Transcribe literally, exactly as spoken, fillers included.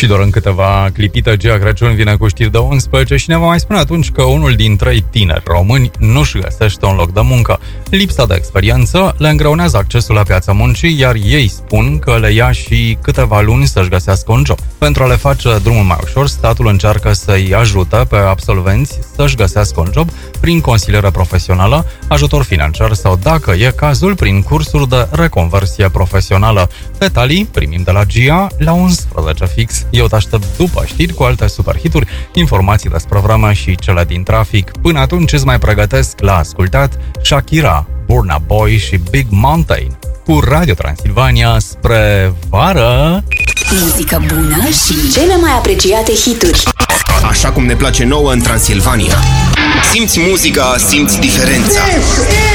Și doar în câteva clipite, Gia Crăciun vine cu știri de unsprezece și ne va mai spune atunci că unul din trei tineri români nu-și găsește un loc de muncă. Lipsa de experiență le îngreunează accesul la piața muncii, iar ei spun că le ia și câteva luni să-și găsească un job. Pentru a le face drumul mai ușor, statul încearcă să-i ajute pe absolvenți să-și găsească un job prin consiliere profesională, ajutor financiar sau, dacă e cazul, prin cursuri de reconversie profesională. Detalii primim de la Gia la unsprezece fix. Eu te aștept după știri cu alte superhituri, informații despre vreme și cele din trafic. Până atunci îți mai pregătesc la ascultat Shakira, Burna Boy și Big Mountain cu Radio Transilvania spre vară. Muzică bună și cele mai apreciate hituri. Așa cum ne place nouă în Transilvania. Simți muzica, simți diferența.